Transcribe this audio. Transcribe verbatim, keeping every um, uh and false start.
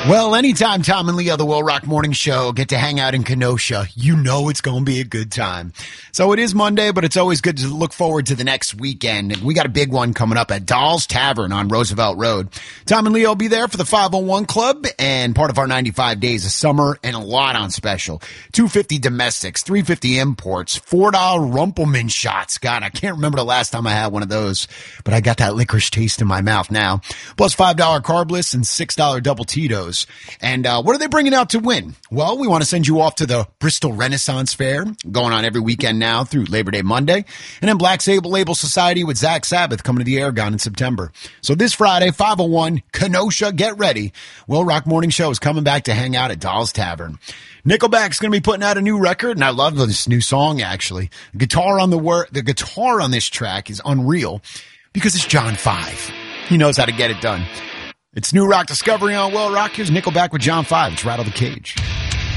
Well, anytime Tom and Leo, the Will Rock Morning Show, get to hang out in Kenosha, you know it's going to be a good time. So it is Monday, but it's always good to look forward to the next weekend. We got a big one coming up at Doll's Tavern on Roosevelt Road. Tom and Leo will be there for the five oh one Club and part of our ninety-five days of summer, and a lot on special. two fifty domestics, three fifty imports, four dollar Rumpelman shots. God, I can't remember the last time I had one of those, but I got that licorice taste in my mouth now. Plus five dollar carbless and six dollar double Tito's. And uh, what are they bringing out to win? Well, we want to send you off to the Bristol Renaissance Fair, going on every weekend now through Labor Day Monday. And then Black Sable Label Society with Zach Sabbath coming to the Aragon in September. So this Friday, five oh one, Kenosha, get ready. Will Rock Morning Show is coming back to hang out at Doll's Tavern. Nickelback's going to be putting out a new record, and I love this new song, actually. The guitar on the wor- the guitar on this track is unreal because it's John five. He knows how to get it done. It's New Rock Discovery on Will Rock. Here's Nickelback with John five. It's Rattle the Cage.